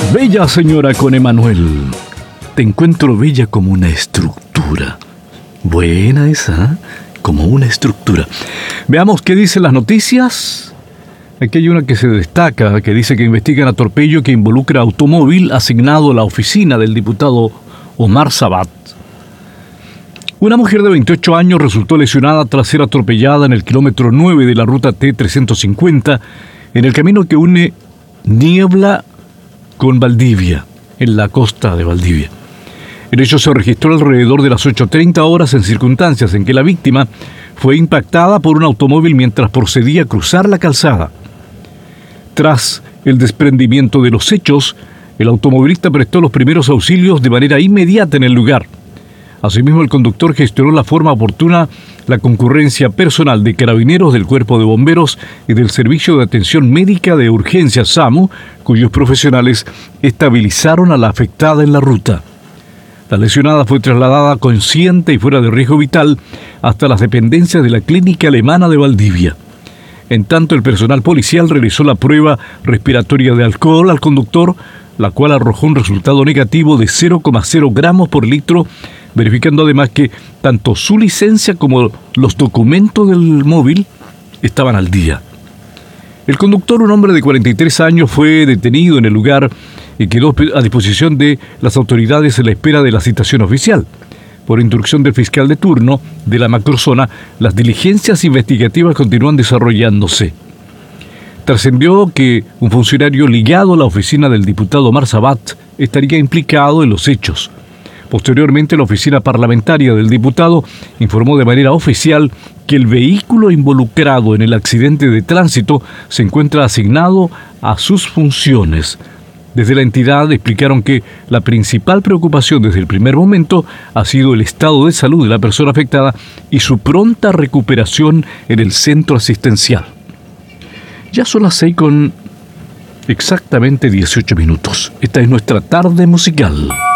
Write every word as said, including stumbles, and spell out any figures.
Bella señora con Emanuel. Te encuentro bella como una estructura. Buena esa, como una estructura. Veamos qué dicen las noticias. Aquí hay una que se destaca, que dice que investigan atropello que involucra automóvil asignado a la oficina del diputado Omar Sabat. Una mujer de veintiocho años resultó lesionada tras ser atropellada en el kilómetro nueve de la ruta T trescientos cincuenta, en el camino que une Niebla con Valdivia, en la costa de Valdivia. El hecho se registró alrededor de las ocho treinta horas en circunstancias en que la víctima fue impactada por un automóvil mientras procedía a cruzar la calzada. Tras el desprendimiento de los hechos, el automovilista prestó los primeros auxilios de manera inmediata en el lugar. Asimismo, el conductor gestionó la forma oportuna la concurrencia personal de carabineros del Cuerpo de Bomberos y del Servicio de Atención Médica de Urgencia SAMU, cuyos profesionales estabilizaron a la afectada en la ruta. La lesionada fue trasladada consciente y fuera de riesgo vital hasta las dependencias de la Clínica Alemana de Valdivia. En tanto, el personal policial realizó la prueba respiratoria de alcohol al conductor, la cual arrojó un resultado negativo de cero coma cero gramos por litro, verificando además que tanto su licencia como los documentos del móvil estaban al día. El conductor, un hombre de cuarenta y tres años, fue detenido en el lugar y quedó a disposición de las autoridades en la espera de la citación oficial. Por instrucción del fiscal de turno de la macrozona, las diligencias investigativas continúan desarrollándose. Trascendió que un funcionario ligado a la oficina del diputado Omar Sabat estaría implicado en los hechos. Posteriormente, la oficina parlamentaria del diputado informó de manera oficial que el vehículo involucrado en el accidente de tránsito se encuentra asignado a sus funciones. Desde la entidad explicaron que la principal preocupación desde el primer momento ha sido el estado de salud de la persona afectada y su pronta recuperación en el centro asistencial. Ya son las seis con exactamente dieciocho minutos. Esta es nuestra tarde musical.